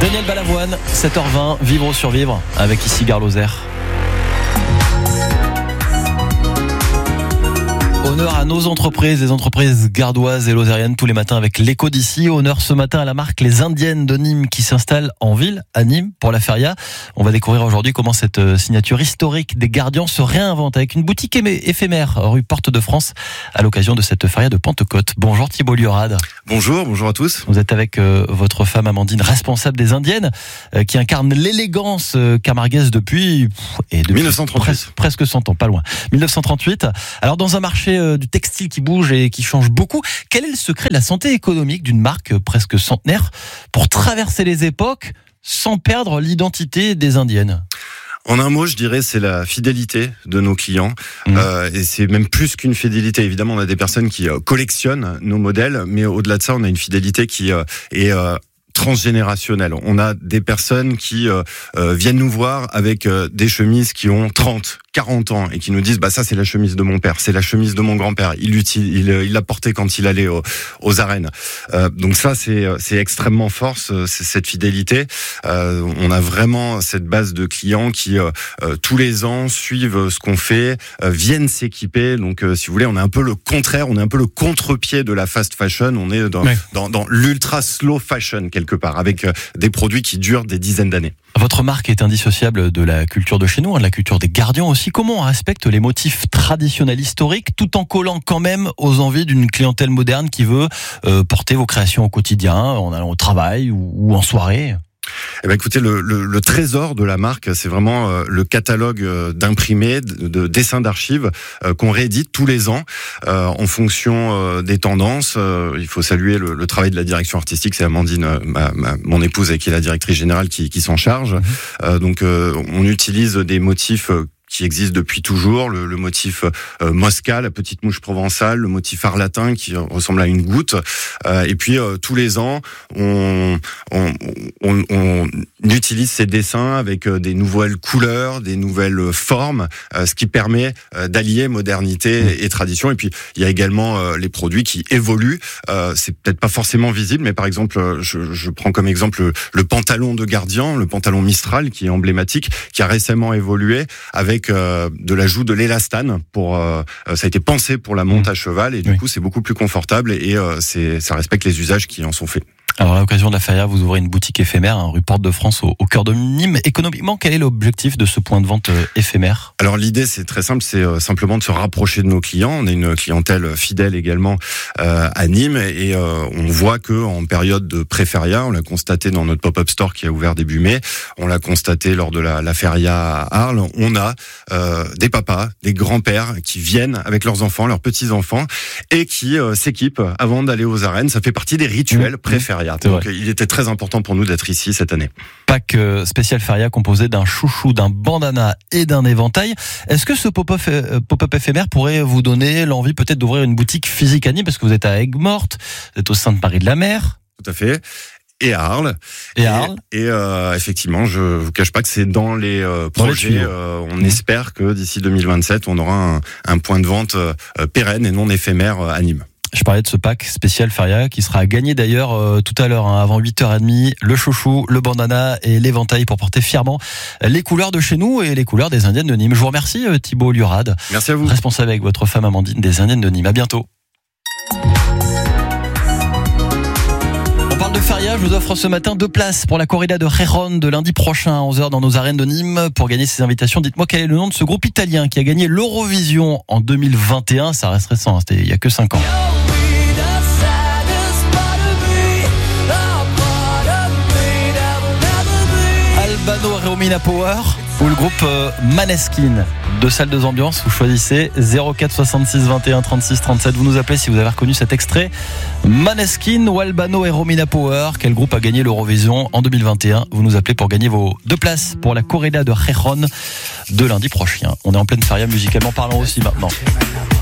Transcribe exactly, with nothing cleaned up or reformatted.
Daniel Balavoine, sept heures vingt, Vivre ou survivre avec ici Gare Lozère. Honneur à nos entreprises, les entreprises gardoises et lozériennes tous les matins avec l'écho d'ici. Honneur ce matin à la marque Les Indiennes de Nîmes qui s'installe en ville, à Nîmes, pour la feria. On va découvrir aujourd'hui comment cette signature historique des gardiens se réinvente avec une boutique éphémère rue Porte de France à l'occasion de cette feria de Pentecôte. Bonjour Thibault Liorade. Bonjour, bonjour à tous. Vous êtes avec euh, votre femme Amandine, responsable des Indiennes, euh, qui incarne l'élégance euh, camarguaise depuis, pff, et depuis dix-neuf cent trente-huit. Pres- presque cent ans, pas loin. dix-neuf cent trente-huit. Alors dans un marché euh, du textile qui bouge et qui change beaucoup, quel est le secret de la santé économique d'une marque euh, presque centenaire pour traverser les époques sans perdre l'identité des Indiennes ? En un mot, je dirais, c'est la fidélité de nos clients. Mmh. Euh, et c'est même plus qu'une fidélité. Évidemment, on a des personnes qui euh, collectionnent nos modèles, mais au-delà de ça, on a une fidélité qui euh, est euh, transgénérationnelle. On a des personnes qui euh, euh, viennent nous voir avec euh, des chemises qui ont trente, quarante ans et qui nous disent bah ça c'est la chemise de mon père, c'est la chemise de mon grand-père, il l'utilise, il il l'a portée quand il allait aux, aux arènes. Euh, donc ça c'est c'est extrêmement fort, c'est cette fidélité. Euh, on a vraiment cette base de clients qui euh, euh, tous les ans suivent ce qu'on fait, euh, viennent s'équiper. Donc euh, si vous voulez, on est un peu le contraire, on est un peu le contre-pied de la fast fashion. On est dans ouais. dans, dans l'ultra slow fashion quelque part, avec euh, des produits qui durent des dizaines d'années. Votre marque est indissociable de la culture de chez nous, de la culture des gardiens aussi. Comment on respecte les motifs traditionnels historiques tout en collant quand même aux envies d'une clientèle moderne qui veut euh, porter vos créations au quotidien, en allant au travail ou, ou en soirée ? Eh ben écoutez, le, le, le trésor de la marque, c'est vraiment euh, le catalogue euh, d'imprimés, de, de dessins d'archives euh, qu'on réédite tous les ans euh, en fonction euh, des tendances. Euh, il faut saluer le, le travail de la direction artistique, c'est Amandine, euh, ma, ma, mon épouse, qui est la directrice générale, qui, qui s'en charge. Mmh. Euh, donc, euh, on utilise des motifs euh, qui existe depuis toujours, le, le motif euh, Mosca, la petite mouche provençale, le motif arlatin qui ressemble à une goutte, euh, et puis euh, tous les ans on, on, on, on utilise ces dessins avec euh, des nouvelles couleurs, des nouvelles formes, euh, ce qui permet euh, d'allier modernité et, et tradition. Et puis il y a également euh, les produits qui évoluent, euh, c'est peut-être pas forcément visible, mais par exemple je, je prends comme exemple le, le pantalon de gardien, le pantalon Mistral qui est emblématique, qui a récemment évolué avec Euh, de l'ajout de l'élastane pour euh, ça a été pensé pour la monte à cheval et du oui. coup c'est beaucoup plus confortable et euh, c'est ça respecte les usages qui en sont faits. Alors à l'occasion de la feria, vous ouvrez une boutique éphémère, hein, rue Porte de France, au, au cœur de Nîmes. Économiquement, quel est l'objectif de ce point de vente euh, éphémère ? Alors l'idée, c'est très simple, c'est euh, simplement de se rapprocher de nos clients. On a une clientèle fidèle également euh, à Nîmes et euh, on voit que en période de pré-feria, on l'a constaté dans notre pop-up store qui a ouvert début mai, on l'a constaté lors de la, la feria à Arles, on a euh, des papas, des grands-pères qui viennent avec leurs enfants, leurs petits-enfants et qui euh, s'équipent avant d'aller aux arènes. Ça fait partie des rituels mmh. pré-feria. Donc il était très important pour nous d'être ici cette année. Pack euh, spécial feria composé d'un chouchou, d'un bandana et d'un éventail. Est-ce que ce pop-up, euh, pop-up éphémère pourrait vous donner l'envie peut-être d'ouvrir une boutique physique à Nîmes, parce que vous êtes à Aigues-Mortes, vous êtes au sein de Paris-de-la-Mer ? Tout à fait. Et à Arles. Et à Arles. Et, et euh, effectivement, je vous cache pas que c'est dans les euh, projets. Dans les euh, on mmh. espère que d'ici deux mille vingt-sept, on aura un, un point de vente euh, pérenne et non éphémère euh, à Nîmes. Je parlais de ce pack spécial feria qui sera gagné d'ailleurs euh, tout à l'heure, hein, avant huit heures trente, le chouchou, le bandana et l'éventail pour porter fièrement les couleurs de chez nous et les couleurs des Indiennes de Nîmes. Je vous remercie euh, Thibault Liorade. Merci à vous. Responsable avec votre femme Amandine des Indiennes de Nîmes. À bientôt. On parle de feria, je vous offre ce matin deux places pour la corrida de Gijón de lundi prochain à onze heures dans nos arènes de Nîmes. Pour gagner ces invitations, dites-moi quel est le nom de ce groupe italien qui a gagné l'Eurovision en deux mille vingt et un. Ça reste récent, hein, c'était il y a que cinq ans. Albano et Romina Power ou le groupe euh, Maneskin. Deux salles, deux ambiances, vous choisissez zéro quatre soixante-six vingt et un trente-six trente-sept. Vous nous appelez si vous avez reconnu cet extrait. Maneskin ou Albano et Romina Power, quel groupe a gagné l'Eurovision en deux mille vingt et un? Vous nous appelez pour gagner vos deux places pour la corrida de Gijón de lundi prochain. On est en pleine feria musicalement parlant aussi maintenant.